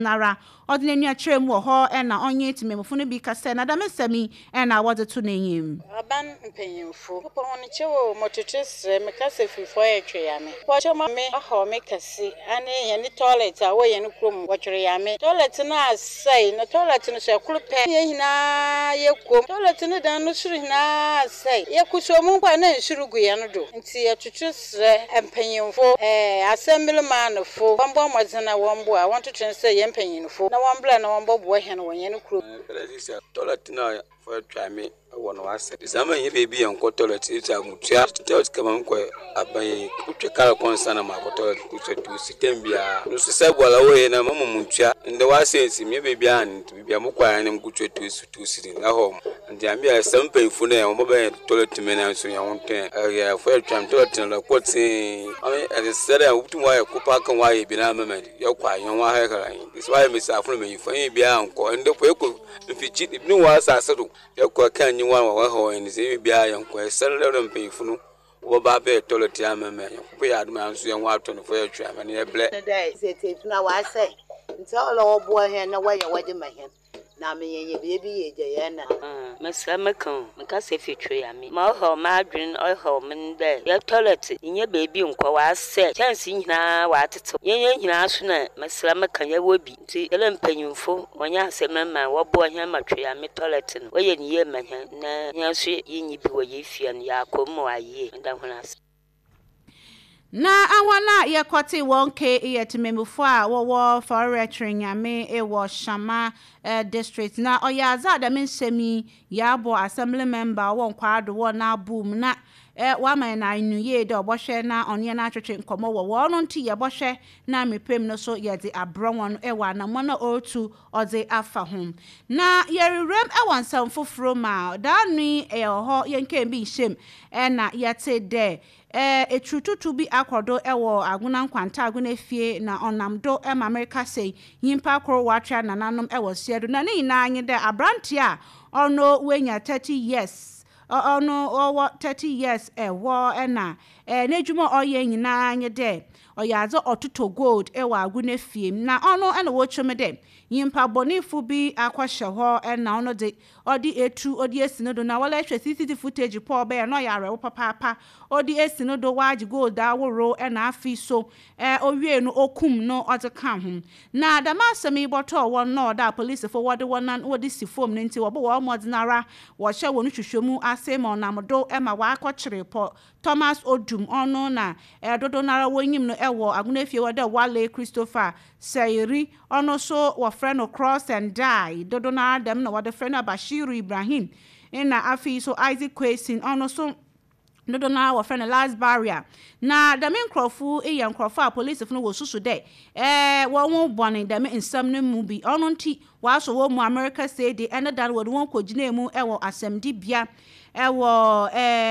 nara ordinary atrem wo ho na onye timemfo no bi kase na da mesami na wode to nenyim aban mpanyimfo papa won chewo mototresre me kase fifo etwe ya me po che me aho me kase ane ye ni toilet a wo ye ni krom wo twere ya me toilet na asai na toilet no se krupe ye hina ye kom toilet no dan no suru hina asai ye kuso mu kwa na nsuru gu ye no do nti ye tutresre mpanyimfo assembly man fo bombo modena wombo a won to trense ye mpanyimfo na wombla na wombo bo he no ye ni krom toilet na for try me won was zaman ye baby en ko toilet ita mutua toilet kama mko aban kutwe kala konsana ma ko toilet kutwe tu system bia no se sebola we na mama mutua nde wasensi me baby an bia mkwa ne mkutwe tu siri na home ndi ambia sampe fu na mo ba toilet me na so ya wonten ya for try toilet na ko tin I said I would why kupa kan why bi na mama ya kwa yon wa ha kala this why me sa fu me fa bia anko ndo ko eko fichi ni wa sa so ya kwa kan nyi wa ho ni se bia yanko selere mpefunu wo ba be toilet ya mama yanko ya aduma anso yan wa to no fo ya twa ma ne ble dai se te tuna wa sai nti ola obo he na wa ya wade ma he na me yenye bebi ye je ye na masa mekan meka se fitwe ya me ma ho ma adwin ho men de ya toilet nye bebi nkwa wa se chance nyina wa teto yenye nyina so na masa mekan ya wobi nti ele mpanyimfo wonya asemma wo bo he matwe ya me toilet no wo ye ni ye ma he na nya so yenyi bi wo ye fia no ya komo aye nda hona na awana ye kwati wonke yetimemufo a wo forestry nyame wo Shama district na oyaza da mensemi ya bo assembly member won kwado wo na boom na wa man na nuye de obohwe na onye na atwetwe nkomo wo no nti ye bohwe na mepem no so ye de abro won wa na mo na otu ode afa hom na ye rem wansam foforo ma da nui ho yenke bi shem na yete de etrututu bi akodo ewo aguna nkwanta aguna fie na onamdo ma America say yimpa kro watwa nananom ewo siedo na ne ina anye de abrante a ono wenya 30 years ono 30 years ewo na n'edwuma oye nyina anye de oyazo otuto gold ewo aguna fie na ono na wo chome de yimpa bonifu bi akwahye ho na ono de odi etu odi esinodo na wala hwe CCTV footage po be no yare wo papa odi esinodo waji gold aworo na afi so owie no okum no ode kan ho na damasemi boto won no da police for wode wonan wode sifom nti wo bo wo modinara wo hye wonu hwehwemu ase ma onamdo ma wa akọchire po Thomas Odum ono na dodo nara wonyim no ewo agunafie wode Wale Christopher Sayeri ono so wo friend no cross and die dodo nara dem na wode friend Bashiru Ibrahim na afi so Isaac Quesin ono so dodo nara wo friend last barrier na dem nkrofu eya nkrofu a police no wo susu de wo won bone dem nsam no mu bi ono nti wa so wo mu America say de ene dan wo won kogina mu ewo asemdi bia ewo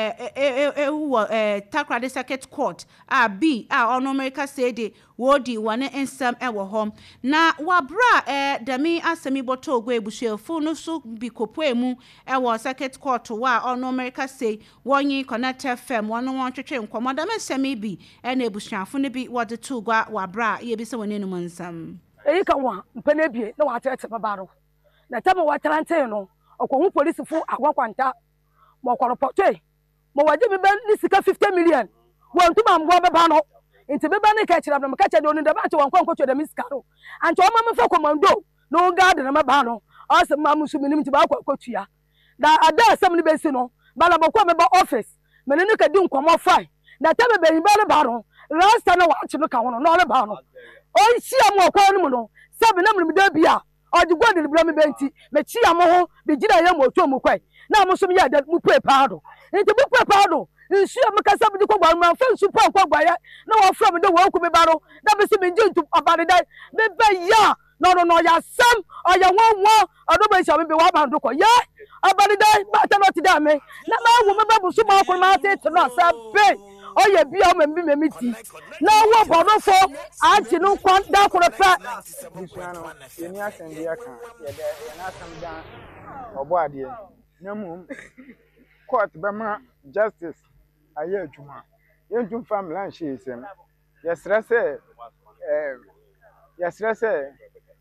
Takrade Circuit Court B ono America say de wodi wane ensam ewo hom na wabra demi asemi boto ogwe ebusuefo no so bi kopoemu ewo Circuit Court wa ono America say wonyi Connect FM wono won twetwe nkomo da mesemi bi na ebusuafo ne bi wode to gwa wabra ye bi se woni no nsam eyi ka wa mpene bie na wa tete babaro na tama wa trante no okohu police fu agwakwanta mo kworopote mo waje bi ben ni sika 50 million won tuma mbo be ba no nti be ba ne ka kira no ka kira no nda ba che won kwankwo de miskaro anti o ma me fa komando no garden na ba no o se ma musu minim ti ba kwatua da ada asem ni be si no ba la bokwa me ba office me ne ka di nkomo fine na ta be be ba le ba no rasta na wa chi no ka wono no le ba no o si am okwa no mu no sabe na mu da bia o di gwa de bla me benti me chi am ho be gira ye mo to mu kwai na mo so me ya da mu prepare nti mu prepare nsu am ka sabe di ko gwa ma fa nsu pa ko gwa ya na wo fra me de wo ku me ba no na be se me nji abare dai me ba ya no ya sam o ya won odo be sha me be wa ba ndo ko ya abare dai ba ta no ti da me na ma wo me ba bu su ma ko ma te to no sa be oye bia o me miti na wo bodo fo anti no kwan da ko fa bisuano yeni asendi aka ye de na asem da obo ade na mum court be ma justice aye adwuma yentum family an hye isem ye stress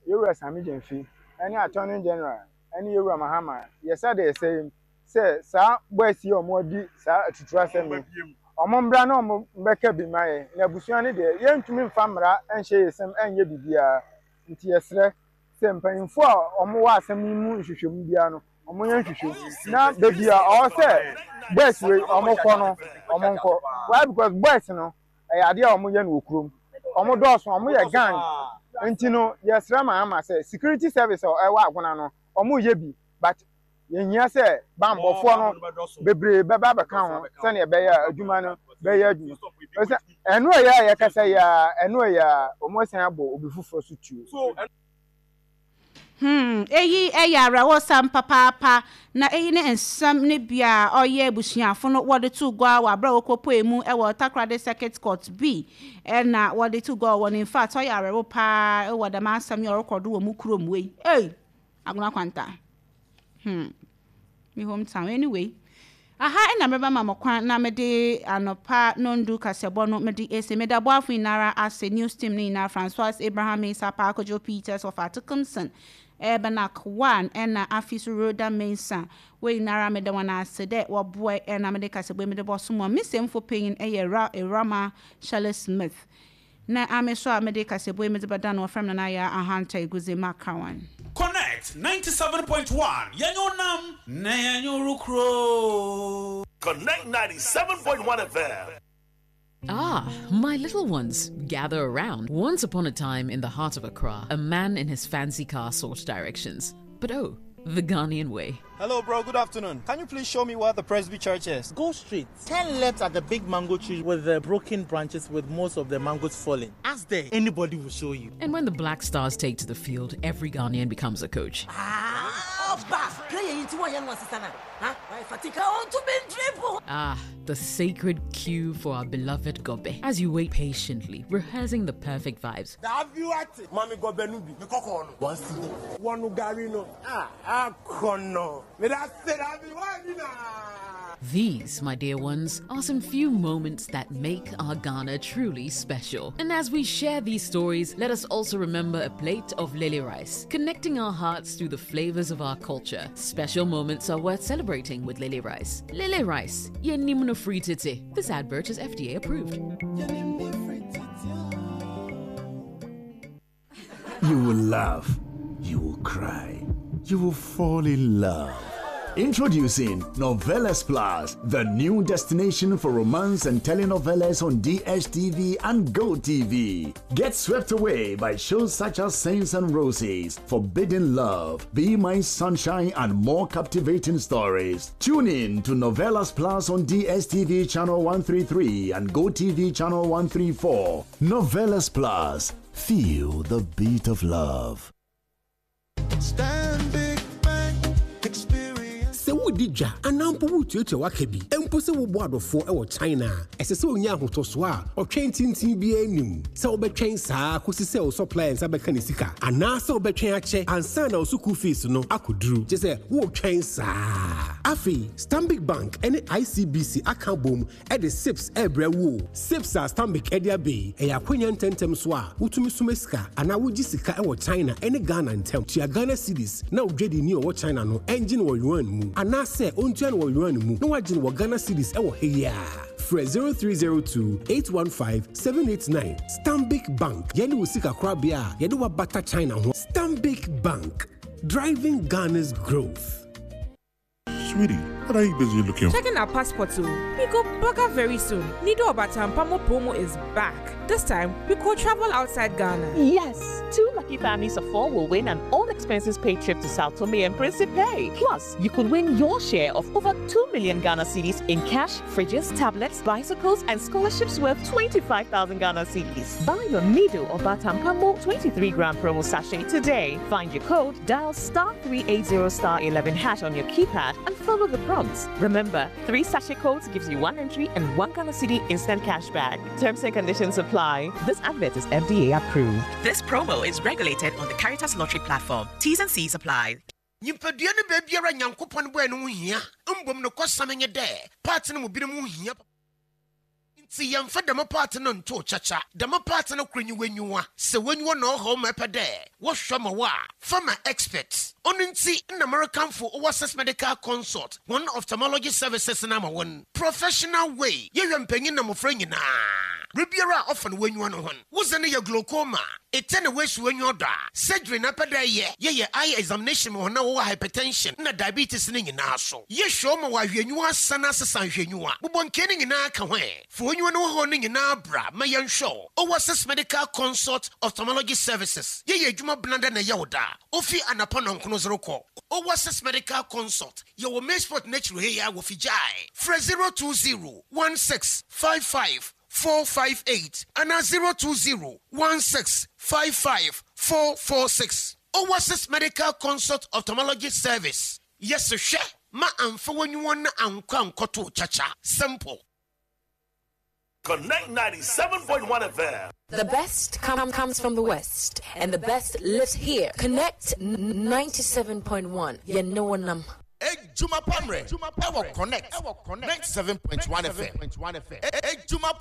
Yewura Sami Jenfi, any Attorney General, any Yewura Mahama, yes, I dare say, sir, boys, your more deep, sir, to trust me. Omombra no mbeka bi mai na busuane de yentumi famra enhye yesem enye bibia nti yesre se mpanimfo a omo wa asem mu nhwehwem bia no omo nya nhwehwem na bebia o se boys we omo kọ no omo nko why because boys no ade a omo ye no okrom omo doso omo ye gang nti no yesre ma ama se security service o ewa agona no omo ye bi but yenya se bambofo no bebre beba beka ho se ne be ya adwuma no be ya adwuma enu ya kasa ya enu ya omosan abo obifufo so tuo eyi eyara wo sam papa na eyi ne ensam ne bia oye busuafo no wode to gwa wa bra wokopo emu e wo Takrade Circuit Court B na wode to gwa won in fact oyara wo pa e wo da ma asam yo record wo mu kurom we aguna kwanta me hometown anyway aha na meba mama kwan na mede anopa nondu kasebo no mede ese meda boafo inara ase news team ni na Francois Abraham Mensah Parkojo Peters of Atkinson Ebenak 1 na Afisu Roda Mensah we inara mede wana ase de wo boy na mede kasebo mede bosomo misemfo pain Rama Charles Smith na ameso amede kasebo mede bada no from na ya ahanta iguze makawan Connect 97.1 Yanyonam Nayanyurukro. Connect 97.1 FM. Ah, my little ones, gather around. Once upon a time in the heart of Accra, a man in his fancy car sought directions. But oh, the Ghanaian way. Hello, bro. Good afternoon. Can you please show me where the Presby Church is? Go straight. 10 left at the big mango tree with the broken branches with most of the mangoes falling. Ask there. Anybody will show you. And when the Black Stars take to the field, every Ghanaian becomes a coach. Ah, the sacred cue for our beloved Gobe. As you wait patiently, rehearsing the perfect vibes. These, my dear ones, are some few moments that make our Ghana truly special. And as we share these stories, let us also remember a plate of lily rice, connecting our hearts through the flavors of our culture. Special moments are worth celebrating with lily rice. Lily rice, yenimno fritite. This advert is FDA approved. You will laugh, you will cry, you will fall in love. Introducing Novelas Plus, the new destination for romance and telenovelas on DSTV and GoTV. Get swept away by shows such as Saints and Roses, Forbidden Love, Be My Sunshine, and more captivating stories. Tune in to Novelas Plus on DSTV channel 133 and GoTV channel 134. Novelas Plus, feel the beat of love. Stand big bang experience. Dija anampo wutueche wakebi empo se wo boadofo e wo China ese se onya ahotoso a o twentintin bi anim se wo betwen saa kosi se wo suppliers abeka ne sika ana se wo betwen ache ansa na osuku fees no akoduru je se wo twen saa afi Stanbic Bank ene ICBC akabom e de SIPS ebra wo SIPS a Stanbic edia be e yakonya ntentem so a wotumi suma sika ana wogi sika e wo China ene Ghana ntem tia Ghana cedis na odwedi ni wo China no engine wo yuan mu ana se ontuan wo yuan mu no wagin wo Ghana cedis e wo heya Fre 0302-815-789 Stanbic Bank yeni usika krabia yedi wa bata China ho Stanbic Bank driving Ghana's growth. Sweetie, what are you busy looking for? Checking our passports too. We go burger very soon. Nido Obatampamo promo is back. This time, we could travel outside Ghana. Yes, 2 lucky families of 4 will win an all-expenses-paid trip to Sao Tome and Principe. Plus, you could win your share of over 2 million Ghana cedis in cash, fridges, tablets, bicycles, and scholarships worth 25,000 Ghana cedis. Buy your Nido Obatampamo 23-gram promo sachet today. Find your code, dial *380*11# on your keypad, and follow the prompts. Remember, 3 sachet codes gives you 1 entry and 1 Ghana cedi instant cash back. Terms and conditions apply. This advert is FDA approved. This promo is regulated on the Caritas Lottery platform. T's and C's apply. Nyimpadua ne baabiara nyankopon bo eno hia mbom no kosamenye de part no mo bi no hia nti yɛmfa demo part no nto chacha demo part no krenyu wenyuwa se wenyuwa no ho mepede wo hwama wa farmer experts ono nti in American for overseas medical consult one ophthalmology services na ma won professional way yehwe mpanyin na mofra nyina rebiara often wenyuwa no hon wo ze ne ye glaucoma etene wesu wenyu da surgery na pede ye eye examination mo na wo hypertension na diabetes ni nyina so ye hwe mo wa hwenyuwa sana sesa hwenyuwa bobonke ni nyina ka hwe fo wenyu no ho ni nyina bra ma ye nhwo overseas medical consult ophthalmology services ye adwuma blanda na ye woda ofi anapa no nkono zero overseas medical consult ye wo Maysport natural here ya wo fijai 0201655 and 0201655 Oasis Medical Consult Ophthalmology Service. Yes, sir. Ma amfa wanyuwa na ankwa nkoto chacha. Simple. Connect 97.1 FM. The best comes from the West, and the best lives here. Connect 97.1. You know what I'm. Juma Pamre. Connect 97.1 FM.